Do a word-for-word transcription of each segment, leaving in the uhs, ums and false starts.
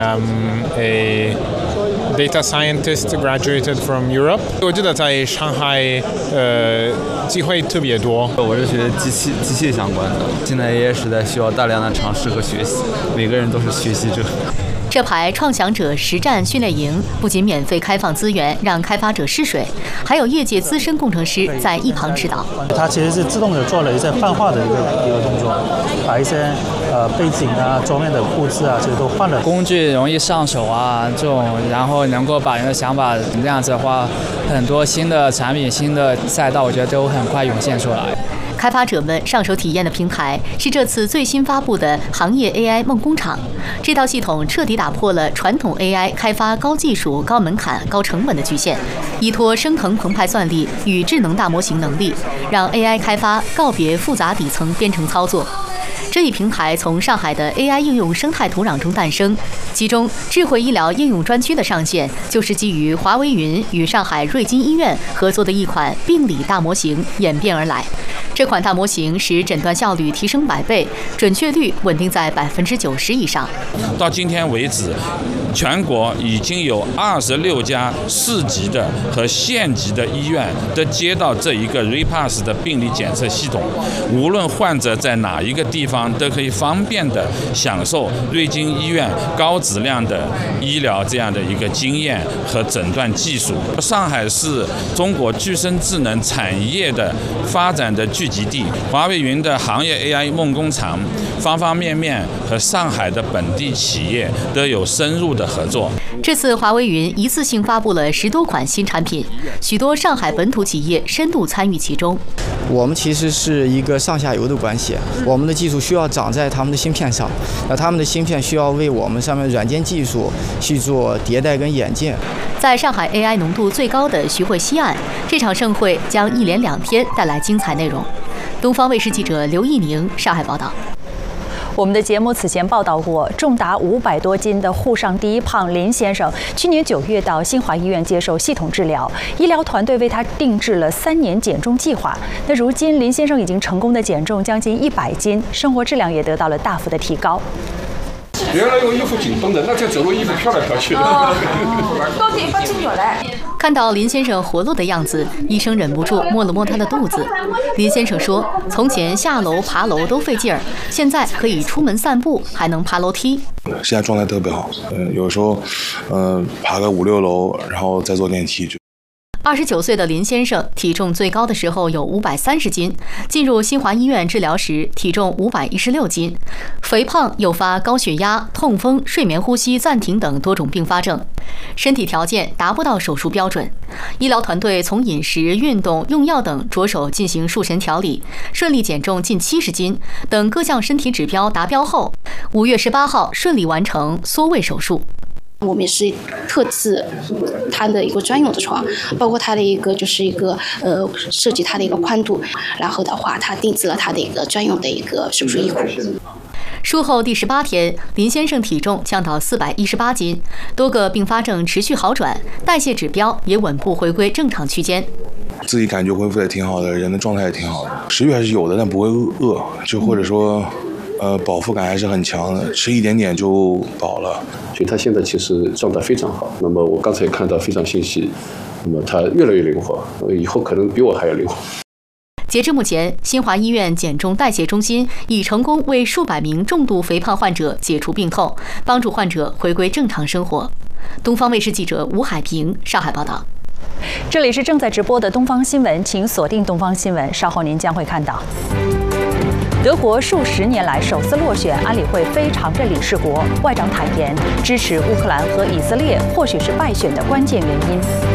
I'm a data scientist graduated from Europe. 我觉得在上海，呃，机会特别多。 我是学机器机械相关的，现在 A I 时代需要大量的尝试和学习，每个人都是学习者。 这排创想者实战训练营不仅免费开放资源让开发者试水，还有业界资深工程师在一旁指导。 它其实是自动的做了一些泛化的一个一个动作，把一些呃背景啊、桌面的布置啊，其实都换了。 工具容易上手啊，这种然后能够把人的想法这样子的话，很多新的产品、新的赛道，我觉得都很快涌现出来。 开发者们上手体验的平台是这次最新发布的行业 A I 梦工厂。这套系统彻底打破了传统 A I 开发高技术、高门槛、高成本的局限，依托升腾澎湃算力与智能大模型能力，让 A I 开发告别复杂底层编程操作。这一平台从上海的 A I 应用生态土壤中诞生，其中智慧医疗应用专区的上线，就是基于华为云与上海瑞金医院合作的一款病理大模型演变而来。这款大模型使诊断效率提升百倍，准确率稳定在百分之九十以上。 到今天为止，全国已经有二十六家市级的和县级的医院都接到这一个 RePass 的病理检测系统，无论患者在哪一个地方，都可以方便的享受瑞金医院高质量的医疗这样的一个经验和诊断技术。上海是中国具身智能产业的发展的聚集地，华为云的行业 A I 梦工厂方方面面和上海的本地企业都有深入的合作。 这次华为云一次性发布了十多款新产品，许多上海本土企业深度参与其中。 我们其实是一个上下游的关系，我们的技术需要长在他们的芯片上，那他们的芯片需要为我们上面软件技术去做迭代跟演进。 在上海 A I 浓度最高的徐汇西岸，这场盛会将一连两天带来精彩内容。东方卫视记者刘毅宁上海报道。 我们的节目此前报道过，重达五百多斤的沪上第一胖林先生，去年九月到新华医院接受系统治疗，医疗团队为他定制了三年减重计划。那如今林先生已经成功的减重将近一百斤，生活质量也得到了大幅的提高。 原来用衣服紧绷的，那这走路衣服飘来飘去的。 到底不清楚来。看到林先生活络的样子，医生忍不住摸了摸他的肚子。林先生说：“从前下楼爬楼都费劲儿，现在可以出门散步，还能爬楼梯。 现在状态特别好，嗯，有时候，嗯，爬个五六楼，然后再坐电梯就。” 二十九岁的林先生体重最高的时候有五百三十斤，进入新华医院治疗时体重五百一十六斤，肥胖诱发高血压、痛风、睡眠呼吸暂停等多种并发症，身体条件达不到手术标准。医疗团队从饮食、运动、用药等着手进行术前调理，顺利减重近七十斤，等各项身体指标达标后，五月十八号顺利完成缩胃手术。 我们也是特制它的一个专用的床，包括它的一个就是一个呃设计它的一个宽度，然后的话它定制了它的一个专用的一个手术衣裤。 术后第十八天，林先生体重降到四百一十八斤，多个并发症持续好转，代谢指标也稳步回归正常区间。 自己感觉恢复也挺好的，人的状态也挺好的，食欲还是有的，但不会饿，就或者说。呃，饱腹感还是很强的，吃一点点就饱了。 所以他现在其实状态非常好。那么我刚才也看到非常信息，那么他越来越灵活，以后可能比我还要灵活。 截至目前，新华医院减重代谢中心已成功为数百名重度肥胖患者解除病痛，帮助患者回归正常生活。东方卫视记者吴海平上海报道。 这里是正在直播的东方新闻，请锁定东方新闻，稍后您将会看到。德国数十年来首次落选安理会非常任理事国，外长坦言支持乌克兰和以色列或许是败选的关键原因。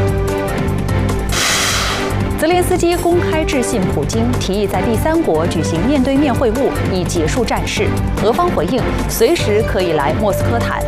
泽连斯基公开致信普京，提议在第三国举行面对面会晤，以结束战事。俄方回应，随时可以来莫斯科谈。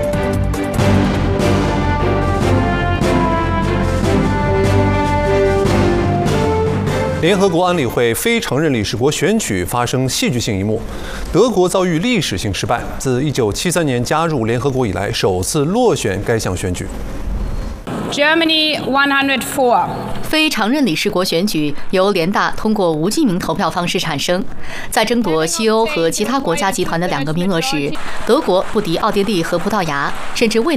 联合国安理会非常任理事国选举发生戏剧性一幕，德国遭遇历史性失败，自一九七三年加入联合国以来首次落选该项选举。 Germany one hundred four。 非常任理事国选举由联大通过无记名投票方式产生。在争夺西欧和其他国家集团的两个名额时，德国不敌奥地利和葡萄牙，甚至未